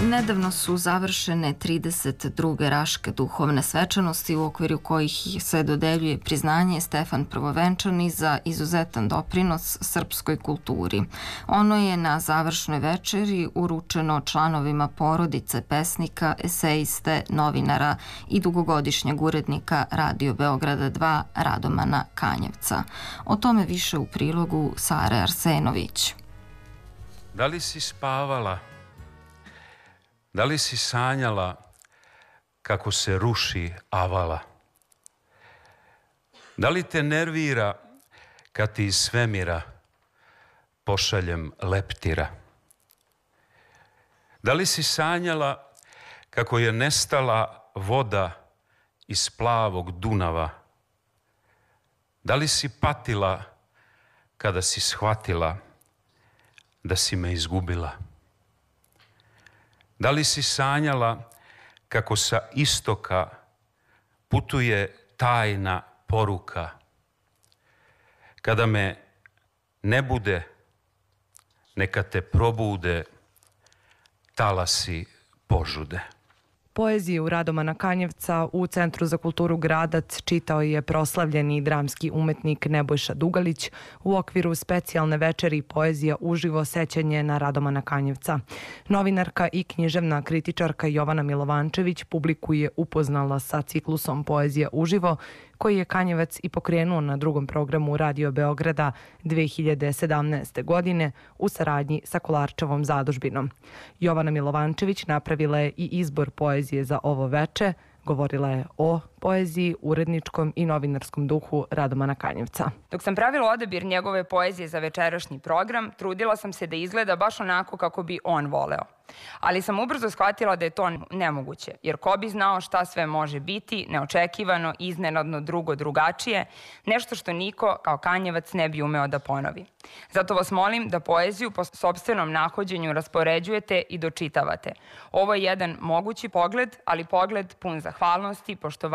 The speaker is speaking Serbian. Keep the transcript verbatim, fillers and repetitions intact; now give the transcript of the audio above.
Nedavno su završene trideset druge Raške duhovne svečanosti u okviru kojih se dodeljuje priznanje Stefan Prvovenčani za izuzetan doprinos srpskoj kulturi. Ono je na završnoj večeri uručeno članovima porodice pesnika, esejiste, novinara i dugogodišnjeg urednika Radio Beograda dva Radomana Kanjevca. O tome više u prilogu Sare Arsenović. Da li si spavala? Da li si sanjala kako se ruši avala? Da li te nervira kad ti iz svemira pošaljem leptira? Da li si sanjala kako je nestala voda iz plavog Dunava? Da li si patila kada si shvatila da si me izgubila? Da li si sanjala kako sa istoka putuje tajna poruka? Kada me ne bude, neka te probude talasi požude. Poeziju Radomana Kanjevca u Centru za kulturu Gradac čitao je proslavljeni dramski umetnik Nebojša Dugalić u okviru specijalne večeri Poezija uživo sećanje na Radomana Kanjevca. Novinarka i književna kritičarka Jovana Milovančević publiku je upoznala sa ciklusom Poezija uživo, koji je Kanjevac i pokrenuo na drugom programu Radio Beograda dve hiljade sedamnaeste. godine u saradnji sa Kolarčevom zadužbinom. Jovana Milovančević napravila je i izbor poezije za ovo veče, govorila je o poeziji, uredničkom i novinarskom duhu Radomana Kanjevca. Dok sam pravila odabir njegove poezije za večerašnji program, trudila sam se da izgleda baš onako kako bi on voleo. Ali sam ubrzo shvatila da je to nemoguće, jer ko bi znao šta sve može biti, neočekivano, iznenadno, drugo, drugačije, nešto što niko kao Kanjevac ne bi umeo da ponovi. Zato vas molim da poeziju po sopstvenom nahođenju raspoređujete i dočitavate. Ovo je jedan mogući pogled, ali pogled pun zahvalnosti, poštovanja